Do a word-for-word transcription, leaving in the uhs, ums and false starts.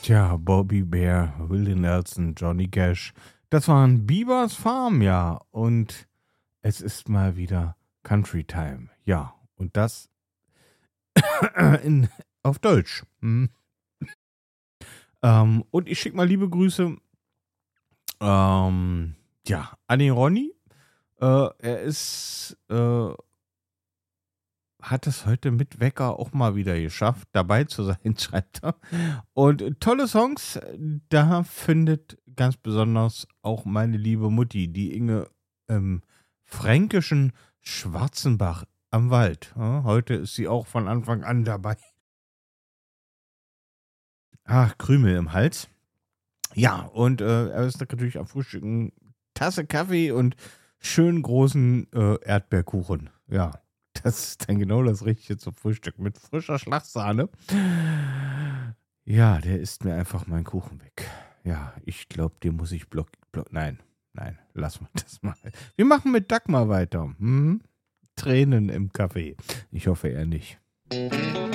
Tja, Bobby Bear, Willie Nelson, Johnny Cash. Das waren Biebers Farm, ja. Und es ist mal wieder Country Time. Ja, und das in, auf Deutsch. Hm. Ähm, und ich schicke mal liebe Grüße ähm, ja, an den Ronny. Äh, er ist, äh, hat es heute mit Wecker auch mal wieder geschafft, dabei zu sein, schreibt er. Und äh, tolle Songs, da findet ganz besonders auch meine liebe Mutti, die Inge im fränkischen Schwarzenbach am Wald. Ja, heute ist sie auch von Anfang an dabei. Ach, Krümel im Hals. Ja, und äh, er ist natürlich am Frühstück eine Tasse Kaffee und schön großen äh, Erdbeerkuchen. Ja, das ist dann genau das Richtige zum Frühstück mit frischer Schlagsahne. Ja, der isst mir einfach meinen Kuchen weg. Ja, ich glaube, den muss ich block, block. Nein, nein, lass mal das mal. Wir machen mit Dagmar weiter. Hm? Tränen im Kaffee. Ich hoffe, er nicht.